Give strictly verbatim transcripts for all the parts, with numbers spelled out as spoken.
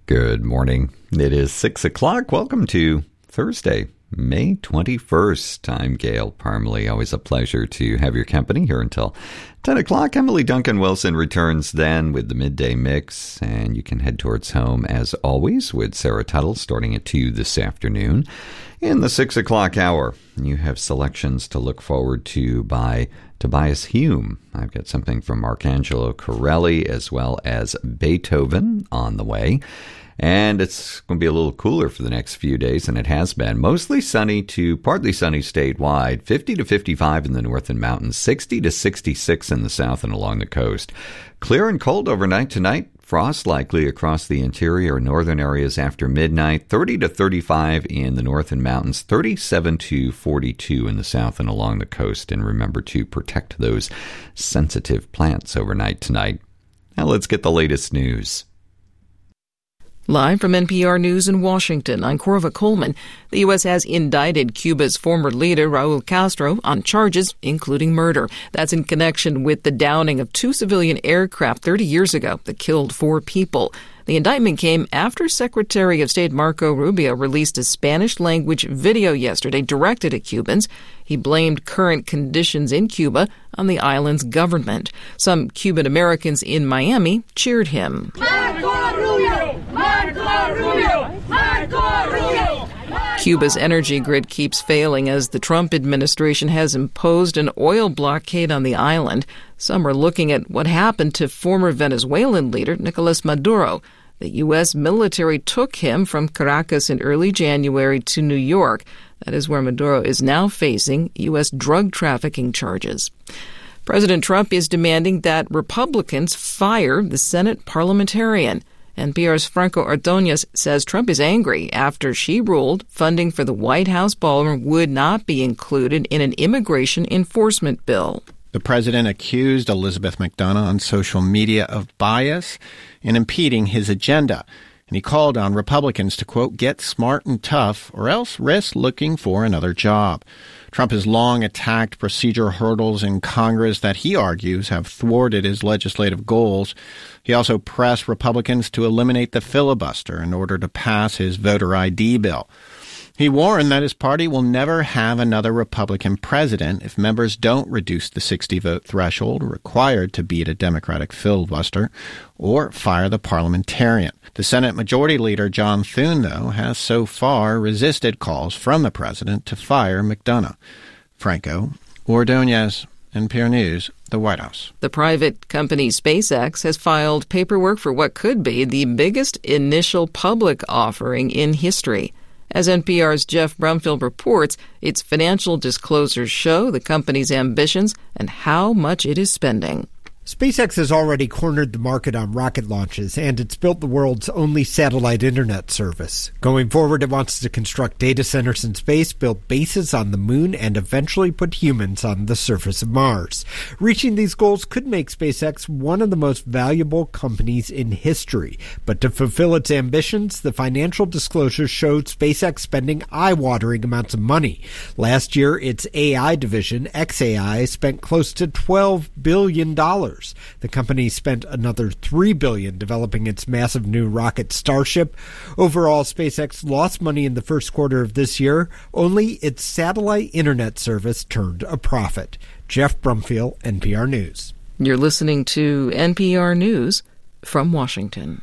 Good morning. It is six o'clock. Welcome to Thursday, May twenty-first. I'm Gail Parmalee. Always a pleasure to have your company here until ten o'clock. Emily Duncan Wilson returns then with the midday mix, and you can head towards home as always with Sarah Tuttle starting at two this afternoon. In the six o'clock hour, you have selections to look forward to by Tobias Hume. I've got something from Marcangelo Corelli as well as Beethoven on the way. And it's going to be a little cooler for the next few days than it has been. Mostly sunny to partly sunny statewide, fifty to fifty-five in the north and mountains, sixty to sixty-six in the south and along the coast. Clear and cold overnight tonight. Frost likely across the interior and northern areas after midnight, thirty to thirty-five in the north and mountains, thirty-seven to forty-two in the south and along the coast. And remember to protect those sensitive plants overnight tonight. Now let's get the latest news. Live from N P R News in Washington, I'm Corva Coleman. The U S has indicted Cuba's former leader, Raul Castro, on charges including murder. That's in connection with the downing of two civilian aircraft thirty years ago that killed four people. The indictment came after Secretary of State Marco Rubio released a Spanish-language video yesterday directed at Cubans. He blamed current conditions in Cuba on the island's government. Some Cuban Americans in Miami cheered him. Marco Rubio! Marco Rubio! Marco Rubio! Cuba's energy grid keeps failing as the Trump administration has imposed an oil blockade on the island. Some are looking at what happened to former Venezuelan leader Nicolas Maduro. The U S military took him from Caracas in early January to New York. That is where Maduro is now facing U S drug trafficking charges. President Trump is demanding that Republicans fire the Senate parliamentarian. N P R's Franco Ordonez says Trump is angry after she ruled funding for the White House ballroom would not be included in an immigration enforcement bill. The president accused Elizabeth McDonough on social media of bias in impeding his agenda. And he called on Republicans to, quote, get smart and tough or else risk looking for another job. Trump has long attacked procedural hurdles in Congress that he argues have thwarted his legislative goals. He also pressed Republicans to eliminate the filibuster in order to pass his voter I D bill. He warned that his party will never have another Republican president if members don't reduce the sixty-vote threshold required to beat a Democratic filibuster or fire the parliamentarian. The Senate Majority Leader John Thune, though, has so far resisted calls from the president to fire McDonough. Franco Ordonez, N P R News, the White House. The private company SpaceX has filed paperwork for what could be the biggest initial public offering in history. As N P R's Jeff Brumfield reports, its financial disclosures show the company's ambitions and how much it is spending. SpaceX has already cornered the market on rocket launches, and it's built the world's only satellite internet service. Going forward, it wants to construct data centers in space, build bases on the moon, and eventually put humans on the surface of Mars. Reaching these goals could make SpaceX one of the most valuable companies in history. But to fulfill its ambitions, the financial disclosures showed SpaceX spending eye-watering amounts of money. Last year, its A I division, X A I, spent close to twelve billion dollars. The company spent another three billion dollars developing its massive new rocket Starship. Overall, SpaceX lost money in the first quarter of this year. Only its satellite internet service turned a profit. Jeff Brumfield, N P R News. You're listening to N P R News from Washington.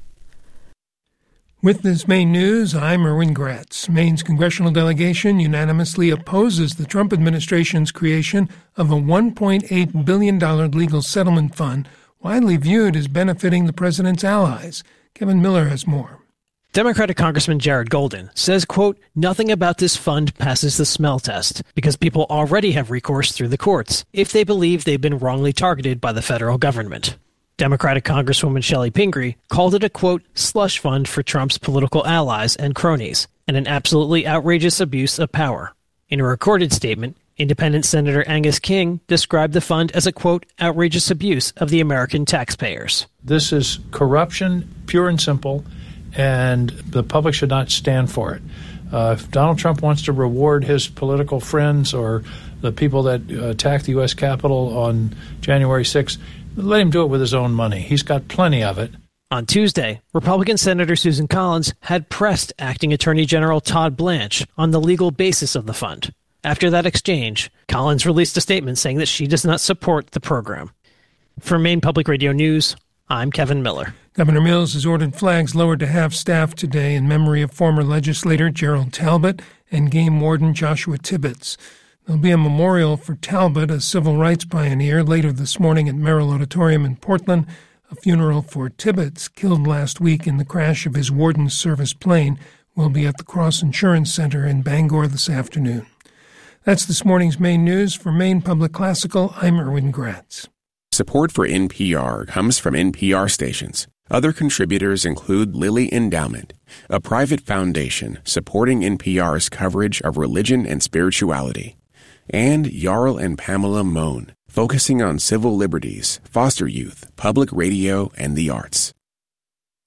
With this Maine news, I'm Erwin Gratz. Maine's congressional delegation unanimously opposes the Trump administration's creation of a one point eight billion dollars legal settlement fund, widely viewed as benefiting the president's allies. Kevin Miller has more. Democratic Congressman Jared Golden says, quote, nothing about this fund passes the smell test because people already have recourse through the courts if they believe they've been wrongly targeted by the federal government. Democratic Congresswoman Shelley Pingree called it a, quote, slush fund for Trump's political allies and cronies, and an absolutely outrageous abuse of power. In a recorded statement, Independent Senator Angus King described the fund as a, quote, outrageous abuse of the American taxpayers. This is corruption, pure and simple, and the public should not stand for it. Uh, if Donald Trump wants to reward his political friends or the people that uh, attacked the U S Capitol on January sixth, let him do it with his own money. He's got plenty of it. On Tuesday, Republican Senator Susan Collins had pressed Acting Attorney General Todd Blanche on the legal basis of the fund. After that exchange, Collins released a statement saying that she does not support the program. For Maine Public Radio News, I'm Kevin Miller. Governor Mills has ordered flags lowered to half-staff today in memory of former legislator Gerald Talbot and game warden Joshua Tibbetts. There'll be a memorial for Talbot, a civil rights pioneer, later this morning at Merrill Auditorium in Portland. A funeral for Tibbetts, killed last week in the crash of his warden's service plane, will be at the Cross Insurance Center in Bangor this afternoon. That's this morning's Maine News. For Maine Public Classical, I'm Erwin Gratz. Support for N P R comes from N P R stations. Other contributors include Lilly Endowment, a private foundation supporting N P R's coverage of religion and spirituality, and Jarl and Pamela Mohn, focusing on civil liberties, foster youth, public radio, and the arts.